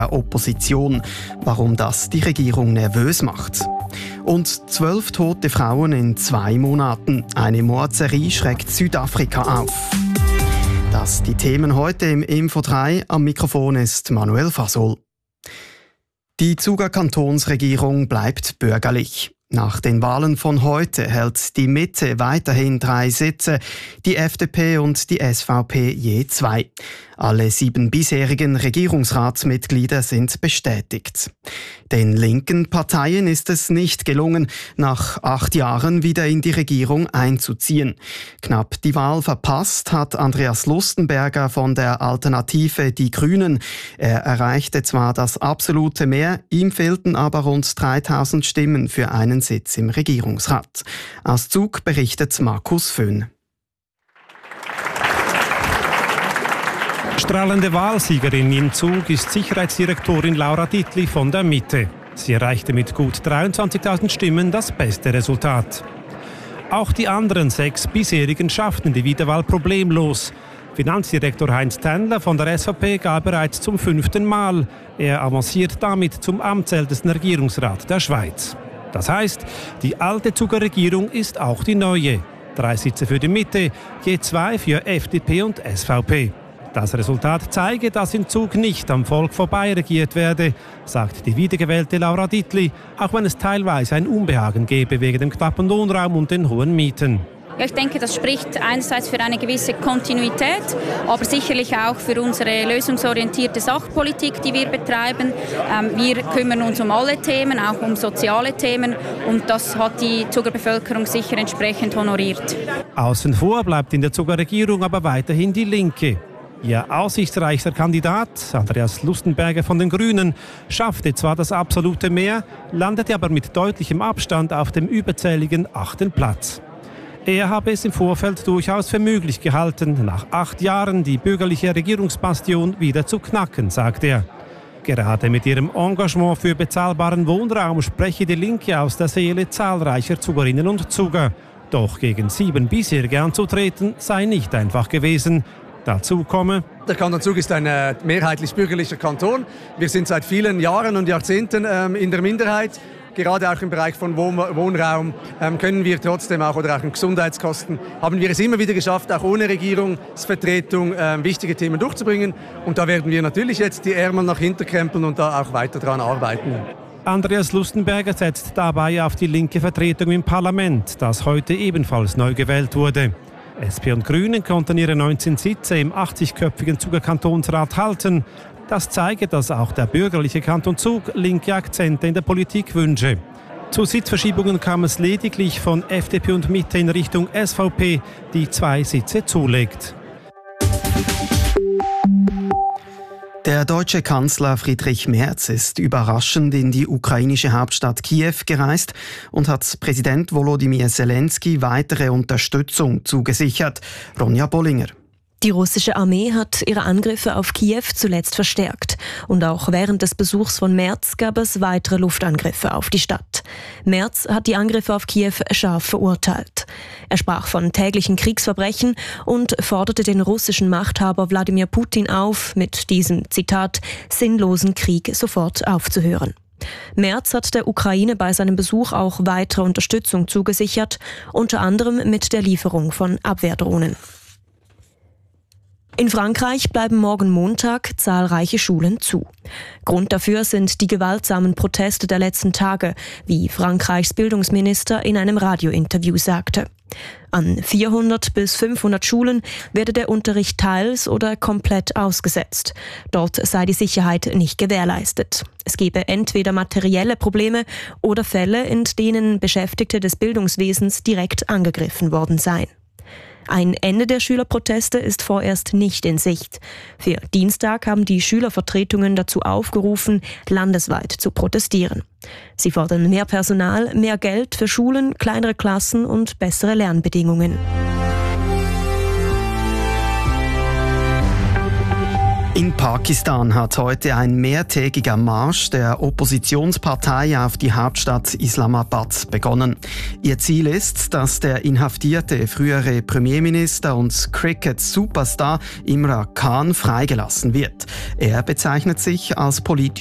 Opposition, warum das die Regierung nervös macht. Und 12 tote Frauen in 2 Monaten. Eine Mordserie schreckt Südafrika auf. Das die Themen heute im Info 3. Am Mikrofon ist Manuel Fasol. Die Zuger Kantonsregierung bleibt bürgerlich. Nach den Wahlen von heute hält die Mitte weiterhin 3 Sitze, die FDP und die SVP je 2. Alle 7 bisherigen Regierungsratsmitglieder sind bestätigt. Den linken Parteien ist es nicht gelungen, nach 8 Jahren wieder in die Regierung einzuziehen. Knapp die Wahl verpasst hat Andreas Lustenberger von der Alternative Die Grünen. Er erreichte zwar das absolute Mehr, ihm fehlten aber rund 3000 Stimmen für einen Sitz im Regierungsrat. Aus Zug berichtet Markus Föhn. Strahlende Wahlsiegerin in Zug ist Sicherheitsdirektorin Laura Dietli von der Mitte. Sie erreichte mit gut 23.000 Stimmen das beste Resultat. Auch die anderen 6 bisherigen schafften die Wiederwahl problemlos. Finanzdirektor Heinz Tändler von der SVP gab bereits zum 5. Mal. Er avanciert damit zum amtsältesten Regierungsrat der Schweiz. Das heißt, die alte Zuger Regierung ist auch die neue. 3 Sitze für die Mitte, je 2 für FDP und SVP. Das Resultat zeige, dass in Zug nicht am Volk vorbei regiert werde, sagt die wiedergewählte Laura Dietli, auch wenn es teilweise ein Unbehagen gebe wegen dem knappen Wohnraum und den hohen Mieten. Ja, ich denke, das spricht einerseits für eine gewisse Kontinuität, aber sicherlich auch für unsere lösungsorientierte Sachpolitik, die wir betreiben. Wir kümmern uns um alle Themen, auch um soziale Themen, und das hat die Zuger Bevölkerung sicher entsprechend honoriert. Außen vor bleibt in der Zuger Regierung aber weiterhin die Linke. Ihr aussichtsreichster Kandidat, Andreas Lustenberger von den Grünen, schaffte zwar das absolute Mehr, landete aber mit deutlichem Abstand auf dem überzähligen 8. Platz. Er habe es im Vorfeld durchaus für möglich gehalten, nach 8 Jahren die bürgerliche Regierungsbastion wieder zu knacken, sagt er. Gerade mit ihrem Engagement für bezahlbaren Wohnraum spreche die Linke aus der Seele zahlreicher Zugerinnen und Zuger. Doch gegen 7 bisherige anzutreten, sei nicht einfach gewesen. Dazu komme: Der Kanton Zug ist ein mehrheitlich bürgerlicher Kanton. Wir sind seit vielen Jahren und Jahrzehnten in der Minderheit. Gerade auch im Bereich von Wohnraum können wir trotzdem auch, oder auch in Gesundheitskosten, haben wir es immer wieder geschafft, auch ohne Regierungsvertretung wichtige Themen durchzubringen. Und da werden wir natürlich jetzt die Ärmel nach hinten krempeln und da auch weiter dran arbeiten. Andreas Lustenberger setzt dabei auf die linke Vertretung im Parlament, das heute ebenfalls neu gewählt wurde. SP und Grünen konnten ihre 19 Sitze im 80-köpfigen Zuger Kantonsrat halten. Das zeige, dass auch der bürgerliche Kanton Zug linke Akzente in der Politik wünsche. Zu Sitzverschiebungen kam es lediglich von FDP und Mitte in Richtung SVP, die 2 Sitze zulegt. Der deutsche Kanzler Friedrich Merz ist überraschend in die ukrainische Hauptstadt Kiew gereist und hat Präsident Volodymyr Zelensky weitere Unterstützung zugesichert. Ronja Bollinger. Die russische Armee hat ihre Angriffe auf Kiew zuletzt verstärkt. Und auch während des Besuchs von Merz gab es weitere Luftangriffe auf die Stadt. Merz hat die Angriffe auf Kiew scharf verurteilt. Er sprach von täglichen Kriegsverbrechen und forderte den russischen Machthaber Wladimir Putin auf, mit diesem, Zitat, sinnlosen Krieg sofort aufzuhören. Merz hat der Ukraine bei seinem Besuch auch weitere Unterstützung zugesichert, unter anderem mit der Lieferung von Abwehrdrohnen. In Frankreich bleiben morgen Montag zahlreiche Schulen zu. Grund dafür sind die gewaltsamen Proteste der letzten Tage, wie Frankreichs Bildungsminister in einem Radiointerview sagte. An 400 bis 500 Schulen werde der Unterricht teils oder komplett ausgesetzt. Dort sei die Sicherheit nicht gewährleistet. Es gebe entweder materielle Probleme oder Fälle, in denen Beschäftigte des Bildungswesens direkt angegriffen worden seien. Ein Ende der Schülerproteste ist vorerst nicht in Sicht. Für Dienstag haben die Schülervertretungen dazu aufgerufen, landesweit zu protestieren. Sie fordern mehr Personal, mehr Geld für Schulen, kleinere Klassen und bessere Lernbedingungen. In Pakistan hat heute ein mehrtägiger Marsch der Oppositionspartei auf die Hauptstadt Islamabad begonnen. Ihr Ziel ist, dass der inhaftierte frühere Premierminister und Cricket-Superstar Imran Khan freigelassen wird. Er bezeichnet sich als politischer